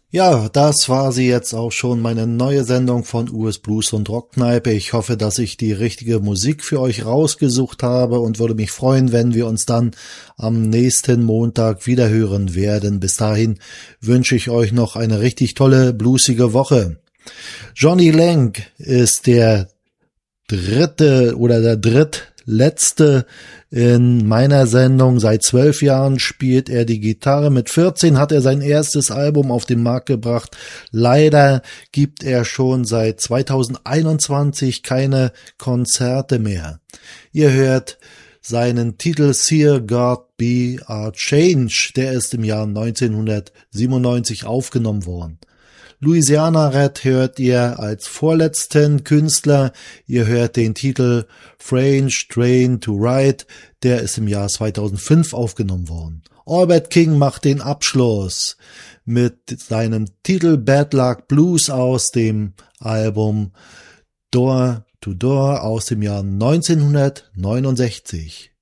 Ja, das war sie jetzt auch schon, meine neue Sendung von US Blues und Rockkneipe. Ich hoffe, dass ich die richtige Musik für euch rausgesucht habe und würde mich freuen, wenn wir uns dann am nächsten Montag wieder hören werden. Bis dahin wünsche ich euch noch eine richtig tolle, bluesige Woche. Johnny Lang ist der drittletzte in meiner Sendung. Seit 12 Jahren spielt er die Gitarre. Mit 14 hat er sein erstes Album auf den Markt gebracht. Leider gibt er schon seit 2021 keine Konzerte mehr. Ihr hört seinen Titel Seer God Be a Change. Der ist im Jahr 1997 aufgenommen worden. Louisiana Red hört ihr als vorletzten Künstler. Ihr hört den Titel French Train to Ride. Der ist im Jahr 2005 aufgenommen worden. Albert King macht den Abschluss mit seinem Titel Bad Luck Blues aus dem Album Door to Door aus dem Jahr 1969.